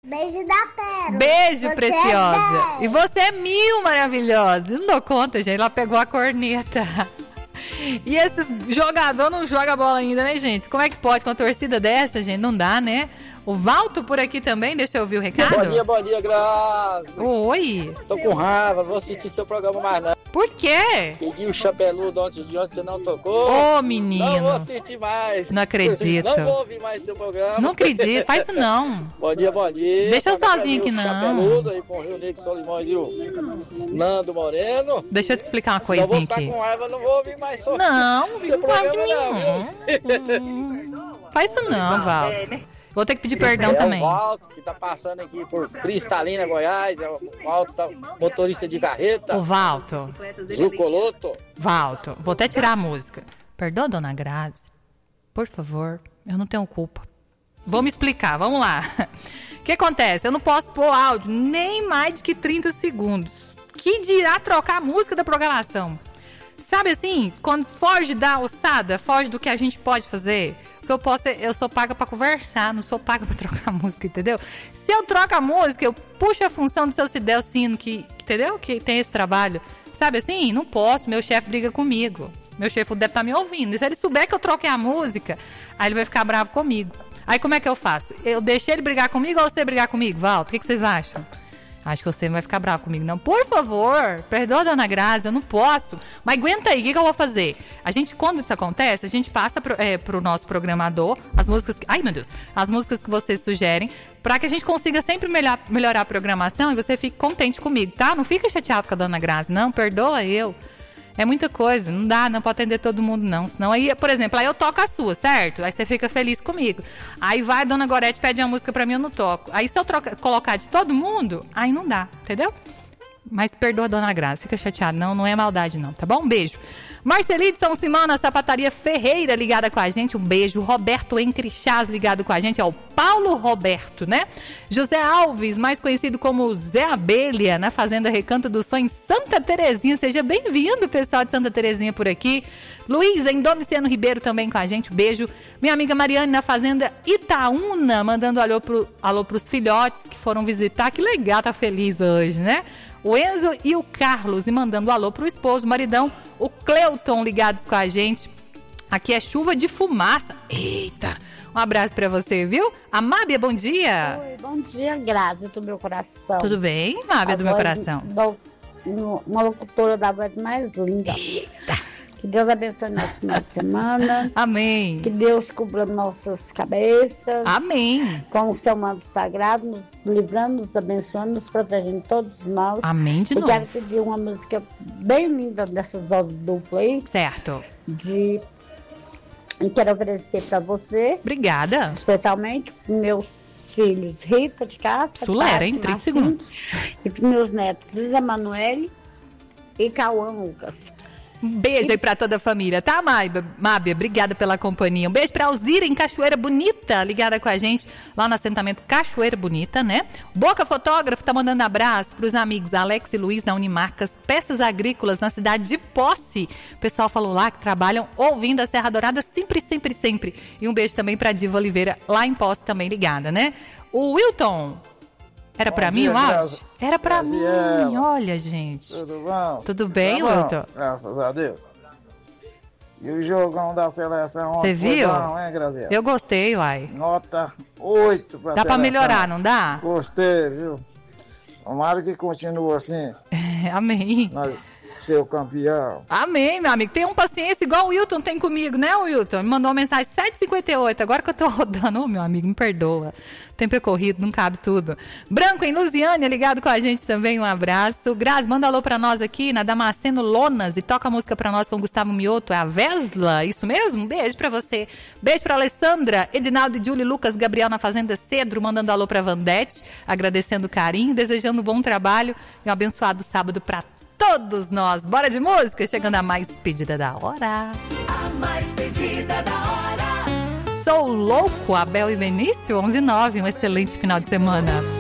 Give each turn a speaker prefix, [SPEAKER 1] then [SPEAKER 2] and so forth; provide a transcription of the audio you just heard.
[SPEAKER 1] Beijo da Pérola.
[SPEAKER 2] Beijo,
[SPEAKER 1] Você
[SPEAKER 2] preciosa.
[SPEAKER 1] É
[SPEAKER 2] E você é 1000 maravilhosa. Não dou conta, gente. Ela pegou a corneta. E esse jogador não joga bola ainda, né, gente? Como é que pode com a torcida dessa, gente? Não dá, né? O Valto por aqui também, deixa eu ouvir o recado.
[SPEAKER 3] Bom dia, Grazi.
[SPEAKER 2] Oi.
[SPEAKER 3] Tô com raiva, vou assistir seu programa mais não.
[SPEAKER 2] Por quê?
[SPEAKER 3] Peguei o chapeludo ontem de ontem, você não tocou.
[SPEAKER 2] Ô, menino.
[SPEAKER 3] Não vou assistir mais.
[SPEAKER 2] Não acredito.
[SPEAKER 3] Não vou ouvir mais seu programa.
[SPEAKER 2] Não acredito, faz isso não.
[SPEAKER 3] Bom dia.
[SPEAKER 2] Deixa eu sozinho aqui, não.
[SPEAKER 3] Chapeludo aí com o Rio Negro Solimões e o Nando Moreno.
[SPEAKER 2] Deixa eu te explicar uma
[SPEAKER 3] Não
[SPEAKER 2] coisinha
[SPEAKER 3] vou ficar
[SPEAKER 2] aqui.
[SPEAKER 3] com raiva, não vou ouvir mais só.
[SPEAKER 2] Não,
[SPEAKER 3] seu
[SPEAKER 2] não faz de
[SPEAKER 3] programa
[SPEAKER 2] mim, não. Faz isso não, Valto. Vou ter que pedir perdão também.
[SPEAKER 3] É o Valto, que tá passando aqui por Cristalina, Goiás. É o Valto, motorista de carreta.
[SPEAKER 2] Ô, Valto.
[SPEAKER 3] Zucoloto.
[SPEAKER 2] Valto, vou até tirar a música. Perdoa, dona Grazi. Por favor, eu não tenho culpa. Vou me explicar, vamos lá. O que acontece? Eu não posso pôr áudio nem mais de que 30 segundos. Que dirá trocar a música da programação? Sabe assim, quando foge da alçada, foge do que a gente pode fazer. Porque eu sou paga pra conversar, não sou paga pra trocar música, entendeu? Se eu troco a música, eu puxo a função do seu Cidelcino, entendeu? Que tem esse trabalho. Sabe assim? Não posso, meu chefe briga comigo. Meu chefe deve estar me ouvindo. E se ele souber que eu troquei a música, aí ele vai ficar bravo comigo. Aí como é que eu faço? Eu deixo ele brigar comigo ou você brigar comigo, Valto? O que vocês acham? Acho que você não vai ficar bravo comigo, não. Por favor, perdoa, dona Grazi, eu não posso. Mas aguenta aí, o que eu vou fazer? A gente, quando isso acontece, a gente passa pro nosso programador as músicas que... Ai, meu Deus. As músicas que vocês sugerem, pra que a gente consiga sempre melhorar a programação e você fique contente comigo, tá? Não fica chateado com a dona Grazi, não. Perdoa eu. É muita coisa, não dá, não pode atender todo mundo, não. Senão aí, por exemplo, aí eu toco a sua, certo? Aí você fica feliz comigo. Aí vai a dona Gorete, pede uma música pra mim, eu não toco. Aí se eu colocar de todo mundo, aí não dá, entendeu? Mas perdoa a dona Grazi, fica chateado. Não é maldade não, tá bom? Um beijo. Marceli de São Simão, na Sapataria Ferreira, ligada com a gente. Um beijo. Roberto Encrichás, ligado com a gente. É o Paulo Roberto, né? José Alves, mais conhecido como Zé Abelha, na Fazenda Recanto do Sonho, em Santa Terezinha. Seja bem-vindo, pessoal de Santa Terezinha por aqui. Luiz, em Domiciano Ribeiro, também com a gente. Beijo. Minha amiga Mariane, na Fazenda Itaúna, mandando alô pros filhotes que foram visitar. Que legal, tá feliz hoje, né? O Enzo e o Carlos, e mandando alô pro esposo, o maridão, o Cleuton, ligados com a gente. Aqui é chuva de fumaça. Eita! Um abraço pra você, viu? A Mábia, bom dia.
[SPEAKER 4] Oi, bom dia, Grazi, do meu coração.
[SPEAKER 2] Tudo bem, Mábia, do meu coração?
[SPEAKER 4] Uma locutora da voz mais linda.
[SPEAKER 2] Eita!
[SPEAKER 4] Que Deus abençoe nosso final de semana.
[SPEAKER 2] Amém.
[SPEAKER 4] Que Deus cubra nossas cabeças.
[SPEAKER 2] Amém.
[SPEAKER 4] Com o seu manto sagrado, nos livrando, nos abençoando, nos protegendo todos nós.
[SPEAKER 2] Amém de novo.
[SPEAKER 4] Eu quero pedir uma música bem linda dessas vozes duplas aí.
[SPEAKER 2] Certo.
[SPEAKER 4] Eu quero oferecer para você.
[SPEAKER 2] Obrigada.
[SPEAKER 4] Especialmente para meus filhos Rita de Castro.
[SPEAKER 2] Sulera, hein? 30 segundos.
[SPEAKER 4] E para meus netos Lisa Manoeli e Cauã Lucas.
[SPEAKER 2] Um beijo aí pra toda a família, tá, Mábia? Obrigada pela companhia. Um beijo pra Alzira em Cachoeira Bonita, ligada com a gente lá no assentamento Cachoeira Bonita, né? Boca Fotógrafo tá mandando abraço pros amigos Alex e Luiz na Unimarcas Peças Agrícolas na cidade de Posse. O pessoal falou lá que trabalham ouvindo a Serra Dourada sempre, sempre, sempre. E um beijo também pra Diva Oliveira lá em Posse também ligada, né? O Wilton... Era pra mim o áudio? Era pra mim. Olha, gente.
[SPEAKER 5] Tudo bom?
[SPEAKER 2] Tudo bem, Wilton?
[SPEAKER 5] Graças a Deus. E o jogão da seleção?
[SPEAKER 2] Você viu?
[SPEAKER 5] Bom, hein, Graziela?
[SPEAKER 2] Eu gostei, uai.
[SPEAKER 5] Nota 8 pra
[SPEAKER 2] Dá
[SPEAKER 5] seleção.
[SPEAKER 2] pra melhorar, não dá?
[SPEAKER 5] Gostei, viu? Tomara que continue assim.
[SPEAKER 2] Amém.
[SPEAKER 5] Nós ser o campeão.
[SPEAKER 2] Amém, meu amigo. Tenham paciência igual o Wilton tem comigo, né, Wilton? Me mandou uma mensagem 7h58, agora que eu tô rodando. Ô, meu amigo, me perdoa. O tempo é corrido, não cabe tudo. Branco em Lusiânia, ligado com a gente também, um abraço. Grazi, manda alô pra nós aqui na Damasceno Lonas e toca a música pra nós com o Gustavo Mioto. É a Vesla, isso mesmo? Um beijo pra você. Beijo pra Alessandra, Edinaldo e Júlio, Lucas, Gabriel na Fazenda Cedro, mandando alô pra Vandete, agradecendo o carinho, desejando um bom trabalho e um abençoado sábado pra todos nós. Bora de música? Chegando a mais pedida da hora.
[SPEAKER 6] A mais pedida da hora.
[SPEAKER 2] Sou louco, Abel e Benício, 11h09. Um excelente final de semana.